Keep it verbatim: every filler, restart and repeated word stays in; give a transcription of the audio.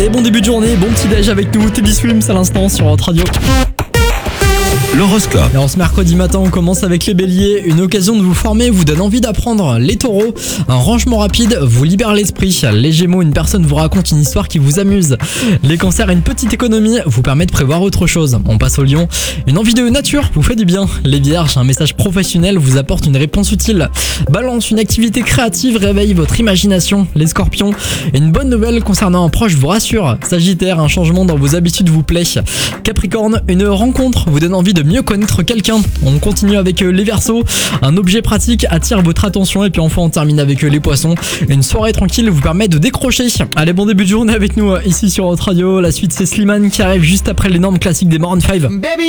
Et bon début de journée, bon petit déj avec nous, Teddy Swims à l'instant sur Hot Radio. L'horoscope. Alors ce mercredi matin, on commence avec les béliers. Une occasion de vous former vous donne envie d'apprendre. Les taureaux, un rangement rapide vous libère l'esprit. Les gémeaux, une personne vous raconte une histoire qui vous amuse. Les cancers, une petite économie vous permet de prévoir autre chose. On passe au lion, une envie de nature vous fait du bien. Les vierges, un message professionnel vous apporte une réponse utile. Balance, une activité créative réveille votre imagination. Les scorpions, une bonne nouvelle concernant un proche vous rassure. Sagittaire, un changement dans vos habitudes vous plaît. Capricorne, une rencontre vous donne envie de mieux connaître quelqu'un. On continue avec les Verseaux, un objet pratique attire votre attention et puis enfin on termine avec les poissons. Une soirée tranquille vous permet de décrocher. Allez, bon début de journée avec nous ici sur Hot Radio. La suite c'est Slimane qui arrive juste après l'énorme classique des Maroon five. Baby